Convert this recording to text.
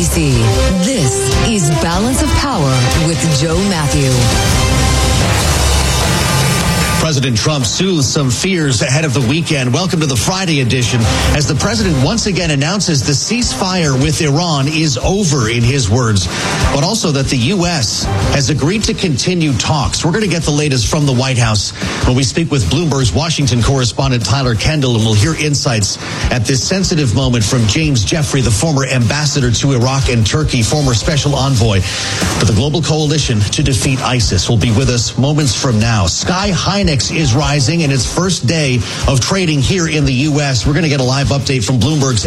This is Balance of Power with Joe Matthew. President Trump soothes some fears ahead of the weekend. Welcome to the Friday edition as the president once again announces the ceasefire with Iran is over, in his words, but also that the U.S. has agreed to continue talks. We're going to get the latest from the White House when we speak with Bloomberg's Washington correspondent Tyler Kendall, and we'll hear insights at this sensitive moment from James Jeffrey, the former ambassador to Iraq and Turkey, former special envoy for the global coalition to defeat ISIS. Will be with us moments from now. Sky Hynix is rising in its first day of trading here in the U.S. We're going to get a live update from Bloomberg's